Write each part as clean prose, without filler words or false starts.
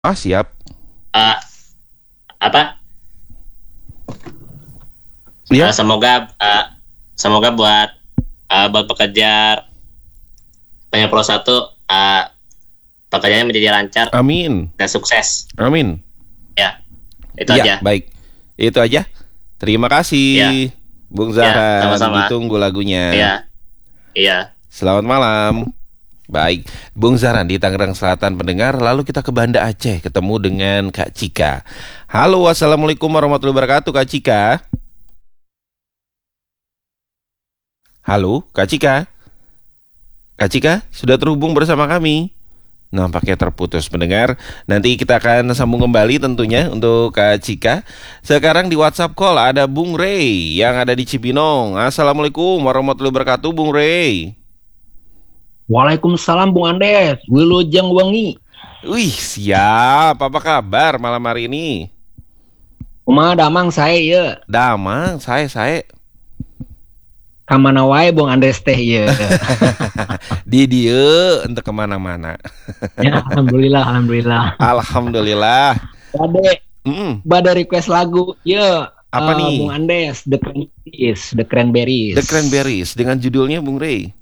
Ah, siap. Eh, apa? Ya, Semoga buat pekerja Banyak Pro satu pekerjaannya menjadi lancar amin. dan sukses. Amin. Ya, itu Ya, aja. baik. Itu aja. Terima Ya, kasih, Bung ya, Zahran. sama-sama. Ditunggu lagunya. Ya, iya. Selamat malam. Baik, Bung Zahran di Tangerang Selatan pendengar. Lalu kita ke Banda Aceh, ketemu dengan Kak Cika. Halo, wassalamualaikum warahmatullahi wabarakatuh, Kak Cika. Halo, Kak Cika. Kak Cika, sudah terhubung bersama kami? Nampaknya terputus pendengar. Nanti kita akan sambung kembali tentunya untuk Kak Cika. Sekarang di WhatsApp call ada Bung Rey yang ada di Cibinong. Assalamualaikum warahmatullahi wabarakatuh, Bung Rey. Waalaikumsalam Bung Andes, Wilujeng Wengi. Wih, siap. Apa kabar malam hari ini? Kumaha damang saya ya. Damang, saya. Kamana wae Bung Andes teh ya. Di dia untuk kemana-mana. Ya, alhamdulillah. Alhamdulillah. Bade, Mm-mm. bade request lagu ya. Apa nih? Bung Andes, The Cranberries. The Cranberries dengan judulnya Bung Rey.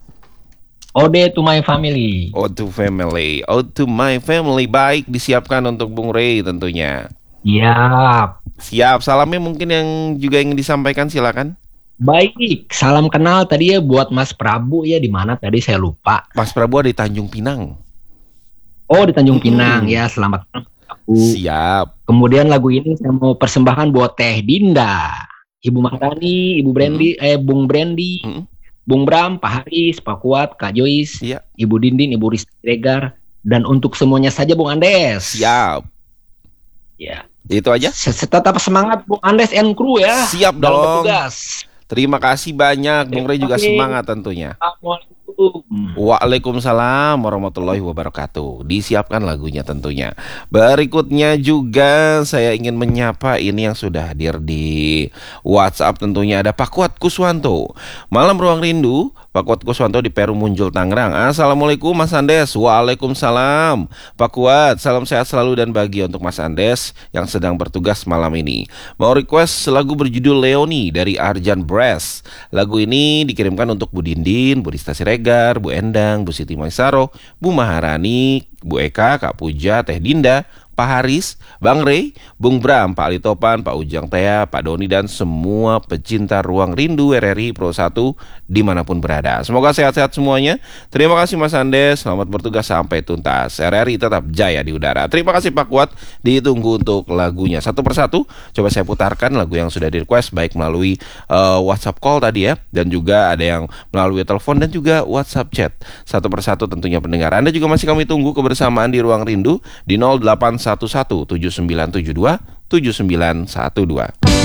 Ode to My Family. Ode to Family, Ode to My Family. Baik, disiapkan untuk Bung Rey tentunya. Yap. Siap, salamnya mungkin yang juga ingin disampaikan silakan. Baik, salam kenal tadi ya buat Mas Prabu ya, di mana tadi saya lupa. Mas Prabu ada di Tanjung Pinang. Oh, di Tanjung Pinang ya, selamat malam Prabu. Siap. Kemudian lagu ini saya mau persembahkan buat Teh Dinda, Ibu Maharani, Ibu Brandy, Bung Brandy, Mm-mm. Bung Bram, Pak Haris, Pak Kuat, Kak Joyce, Iya. Ibu Dindin, Ibu Rizky Regar, dan untuk semuanya saja Bung Andes. Siap. Ya. Itu aja. Tetap semangat Bung Andes and crew ya. Siap dalam dong. bertugas. Terima kasih banyak. Bung Rey juga Terima kasih. semangat tentunya. Assalamualaikum. Waalaikumsalam warahmatullahi wabarakatuh. Disiapkan lagunya tentunya. Berikutnya juga saya ingin menyapa ini yang sudah hadir di WhatsApp tentunya ada Pak Kuat Kuswanto. Malam Ruang Rindu, Pak Kuat Kuswanto di Peru Muncul Tangerang. Assalamualaikum Mas Andes. Waalaikumsalam. Pak Kuat, salam sehat selalu dan bahagia untuk Mas Andes yang sedang bertugas malam ini. Mau request lagu berjudul Leoni dari Arjan Brass. Lagu ini dikirimkan untuk Bu Dindin, Bu Rista Siregar, Bu Endang, Bu Siti Maisaro, Bu Maharani, Bu Eka, Kak Puja, Teh Dinda, Pak Haris, Bang Rey, Bung Bram, Pak Ali Topan, Pak Ujang Tea, Pak Doni dan semua pecinta Ruang Rindu RRI Pro 1 dimanapun berada. Semoga sehat-sehat semuanya. Terima kasih Mas Andes, selamat bertugas sampai tuntas. RRI tetap jaya di udara. Terima kasih Pak Kuat, ditunggu untuk lagunya satu persatu. Coba saya putarkan lagu yang sudah di request baik melalui WhatsApp call tadi ya, dan juga ada yang melalui telepon dan juga WhatsApp chat. Satu persatu tentunya pendengar. Anda juga masih kami tunggu kebersamaan di Ruang Rindu di 0811 7972 7912.